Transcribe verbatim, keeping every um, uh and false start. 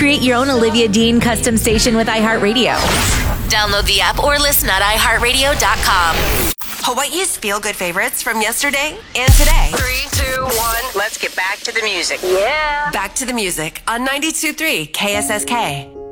Create your own Olivia Dean custom station with iHeartRadio. Download the app or listen at i heart radio dot com. Hawaii's feel-good favorites from yesterday and today. Three, two, one, let's get back to the music. Yeah. Back to the music on ninety-two point three K S S K.